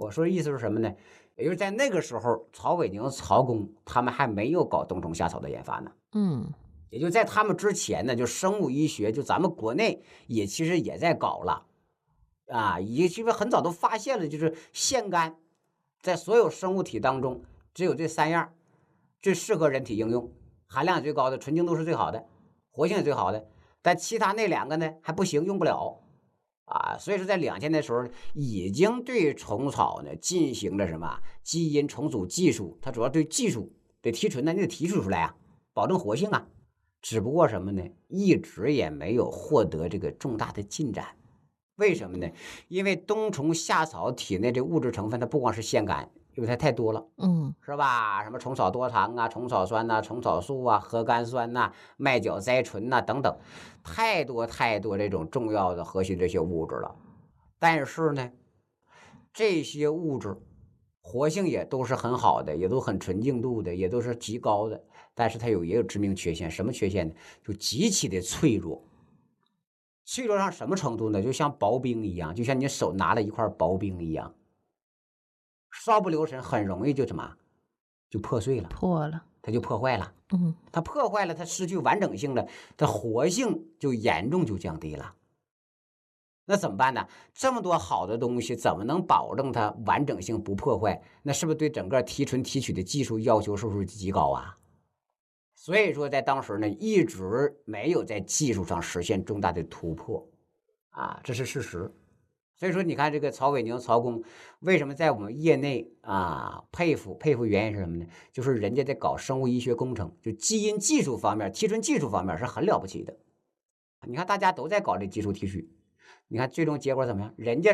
我说意思是什么呢？也就是在那个时候，曹伟宁、曹公他们还没有搞冬虫夏草的研发呢。 嗯， 也就在他们之前呢，就生物医学，就咱们国内其实也在搞了啊，也其实很早都发现了，就是腺苷在所有生物体当中只有这3样最适合人体应用，含量最高的，纯净度是最好的，活性也最好的，但其他那2个呢还不行，用不了。啊，所以说在2000的时候，已经对虫草呢进行了什么基因重组技术，它主要对技术得提纯呢，你得提取出来啊，保证活性啊。只不过什么呢？一直也没有获得这个重大的进展。为什么呢？因为冬虫夏草体内这物质成分，它不光是腺苷，因为它太多了。 嗯， 是吧？什么虫草多糖啊、虫草酸呐、虫草素啊、核苷酸呐、麦角甾醇呐等等，太多太多这种重要的核心这些物质了。但是呢，这些物质活性也都是很好的，也都很纯净度的，也都是极高的。但是它也有致命缺陷，什么缺陷呢？就极其的脆弱。脆弱到什么程度呢？就像薄冰一样，就像你手拿了一块薄冰一样，稍不留神很容易就什么就破碎了， 破了。 它就破坏了。 嗯， 它破坏了，它失去完整性了，它活性就严重就降低了。那怎么办呢？这么多好的东西，怎么能保证它完整性不破坏？那是不是对整个提纯提取的技术要求是不是极高啊？所以说，在当时呢，一直没有在技术上实现重大的突破啊，这是事实。所以说，你看这个曹伟宁、曹公，为什么在我们业内啊佩服原因是什么呢？就是人家在搞生物医学工程，就基因技术方面、提纯技术方面是很了不起的。你看大家都在搞这技术提取，你看最终结果怎么样？人家